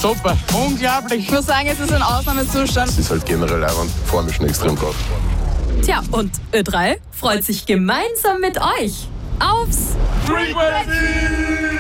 Super, unglaublich. Ich muss sagen, es ist ein Ausnahmezustand. Es ist halt generell auch, vor mir schon extrem gut. Tja, und Ö3 freut sich gemeinsam mit euch aufs Frequency!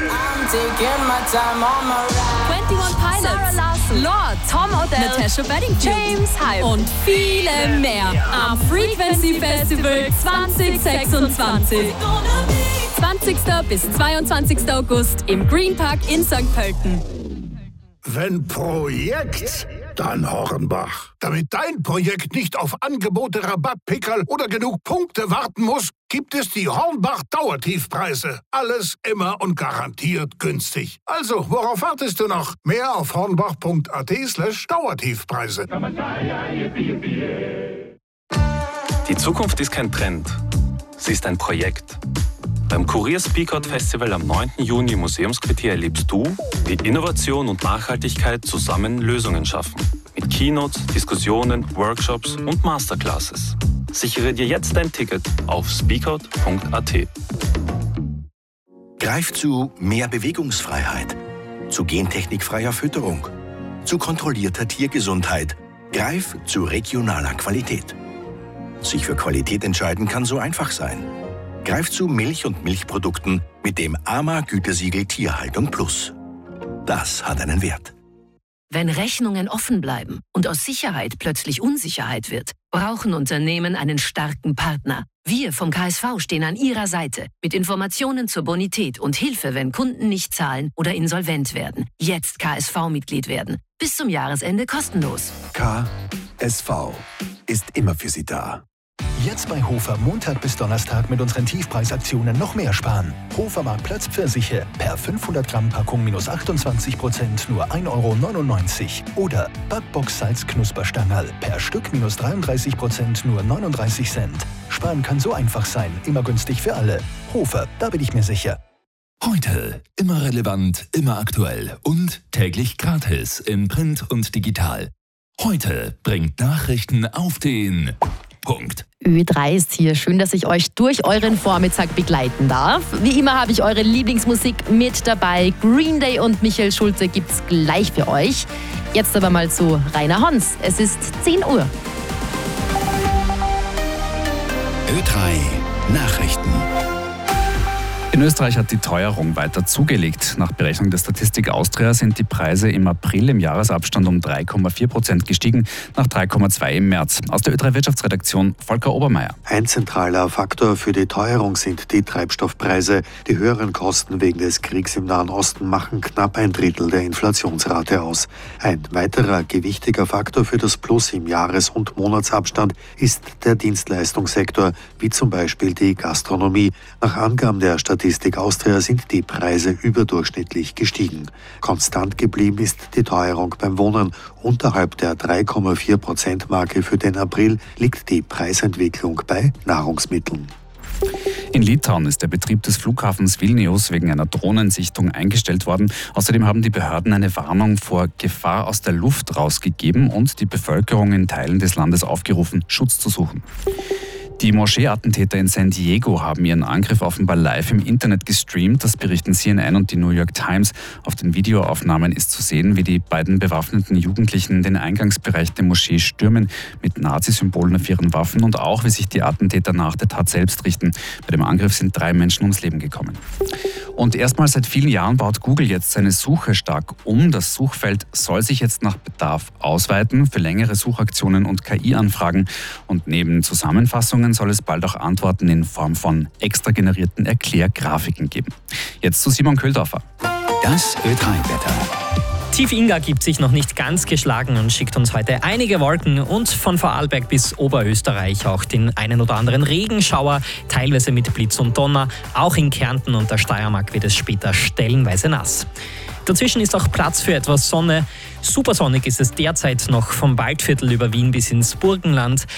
21 Pilots, Lord, Tom Odell, Natasha Bedingfield, James Hype und viele mehr am Frequency Festival 2026. 20. bis 22. August im Green Park in St. Pölten. Wenn Projekt, dann Hornbach. Damit dein Projekt nicht auf Angebote, Rabattpickerl oder genug Punkte warten muss, gibt es die Hornbach-Dauertiefpreise. Alles immer und garantiert günstig. Also, worauf wartest du noch? Mehr auf hornbach.at/Dauertiefpreise. Die Zukunft ist kein Trend. Sie ist ein Projekt. Beim Kurier Speakout Festival am 9. Juni im Museumsquartier erlebst du, wie Innovation und Nachhaltigkeit zusammen Lösungen schaffen. Mit Keynotes, Diskussionen, Workshops und Masterclasses. Sichere dir jetzt dein Ticket auf speakout.at. Greif zu mehr Bewegungsfreiheit, zu gentechnikfreier Fütterung, zu kontrollierter Tiergesundheit. Greif zu regionaler Qualität. Sich für Qualität entscheiden kann so einfach sein. Greif zu Milch und Milchprodukten mit dem AMA-Gütesiegel Tierhaltung Plus. Das hat einen Wert. Wenn Rechnungen offen bleiben und aus Sicherheit plötzlich Unsicherheit wird, brauchen Unternehmen einen starken Partner. Wir vom KSV stehen an Ihrer Seite mit Informationen zur Bonität und Hilfe, wenn Kunden nicht zahlen oder insolvent werden. Jetzt KSV-Mitglied werden. Bis zum Jahresende kostenlos. KSV ist immer für Sie da. Jetzt bei Hofer Montag bis Donnerstag mit unseren Tiefpreisaktionen noch mehr sparen. Hofer Marktplatz Pfirsiche per 500 Gramm Packung minus 28% nur 1,99 € oder Backbox Salz Knusperstangerl per Stück minus 33% nur 39 Cent. Sparen kann so einfach sein, immer günstig für alle. Hofer, da bin ich mir sicher. Heute immer relevant, immer aktuell und täglich gratis in Print und digital. Heute bringt Nachrichten auf den Punkt. Ö3 ist hier. Schön, dass ich euch durch euren Vormittag begleiten darf. Wie immer habe ich eure Lieblingsmusik mit dabei. Green Day und Michael Schulze gibt's gleich für euch. Jetzt aber mal zu Rainer Hons. Es ist 10 Uhr. Ö3 Nachrichten. In Österreich hat die Teuerung weiter zugelegt. Nach Berechnung der Statistik Austria sind die Preise im April im Jahresabstand um 3,4% gestiegen, nach 3,2% im März. Aus der Ö3 Wirtschaftsredaktion Volker Obermeier. Ein zentraler Faktor für die Teuerung sind die Treibstoffpreise. Die höheren Kosten wegen des Kriegs im Nahen Osten machen knapp 1/3 der Inflationsrate aus. Ein weiterer gewichtiger Faktor für das Plus im Jahres- und Monatsabstand ist der Dienstleistungssektor, wie zum Beispiel die Gastronomie. Nach Angaben der Statistik Austria sind die Preise überdurchschnittlich gestiegen. Konstant geblieben ist die Teuerung beim Wohnen. Unterhalb der 3,4%-Marke für den April liegt die Preisentwicklung bei Nahrungsmitteln. In Litauen ist der Betrieb des Flughafens Vilnius wegen einer Drohnensichtung eingestellt worden. Außerdem haben die Behörden eine Warnung vor Gefahr aus der Luft rausgegeben und die Bevölkerung in Teilen des Landes aufgerufen, Schutz zu suchen. Die Moschee-Attentäter in San Diego haben ihren Angriff offenbar live im Internet gestreamt. Das berichten CNN und die New York Times. Auf den Videoaufnahmen ist zu sehen, wie die beiden bewaffneten Jugendlichen den Eingangsbereich der Moschee stürmen mit Nazi-Symbolen auf ihren Waffen und auch, wie sich die Attentäter nach der Tat selbst richten. Bei dem Angriff sind 3 Menschen ums Leben gekommen. Und erstmals seit vielen Jahren baut Google jetzt seine Suche stark um. Das Suchfeld soll sich jetzt nach Bedarf ausweiten für längere Suchaktionen und KI-Anfragen. Und neben Zusammenfassungen soll es bald auch Antworten in Form von extra generierten Erklärgrafiken geben. Jetzt zu Simon Köhldorfer. Das Ö3-Wetter. Tief Inga gibt sich noch nicht ganz geschlagen und schickt uns heute einige Wolken und von Vorarlberg bis Oberösterreich auch den einen oder anderen Regenschauer, teilweise mit Blitz und Donner. Auch in Kärnten und der Steiermark wird es später stellenweise nass. Dazwischen ist auch Platz für etwas Sonne. Supersonnig ist es derzeit noch vom Waldviertel über Wien bis ins Burgenland.